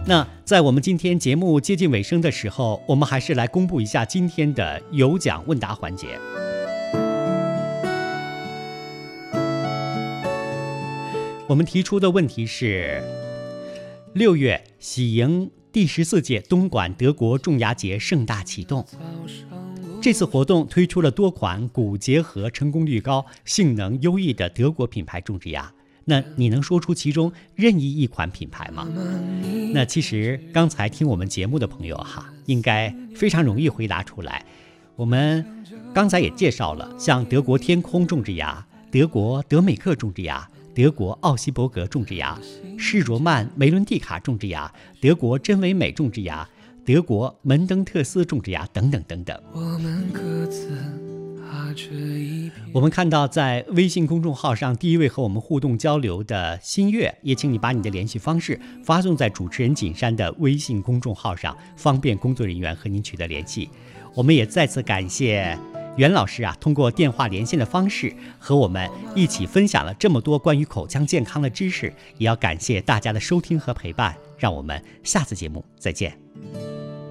那在我们今天节目接近尾声的时候，我们还是来公布一下今天的有奖问答环节。我们提出的问题是：6月喜迎第14届东莞德国种芽节盛大启动，这次活动推出了多款骨结合成功率高、性能优异的德国品牌种植芽。那你能说出其中任意一款品牌吗？那其实刚才听我们节目的朋友应该非常容易回答出来。我们刚才也介绍了，像德国天空种植芽、德国德美克种植芽、德国奥西伯格种植芽、施卓曼梅伦蒂卡种植芽、德国真维美种植芽、德国门登特斯种植芽等等等等。我们看到在微信公众号上第一位和我们互动交流的新月，也请你把你的联系方式发送在主持人景山的微信公众号上，方便工作人员和您取得联系。我们也再次感谢袁老师通过电话连线的方式和我们一起分享了这么多关于口腔健康的知识，也要感谢大家的收听和陪伴，让我们下次节目再见。